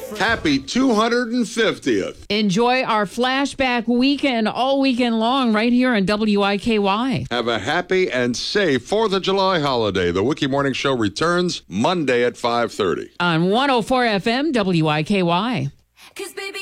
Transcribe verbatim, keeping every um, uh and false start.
Happy two hundred fiftieth. Enjoy our flashback weekend all weekend long right here on W I K Y. Have a happy and safe fourth of July holiday. The Wiki Morning Show returns Monday at five thirty. On one oh four F M, W I K Y. 'Cause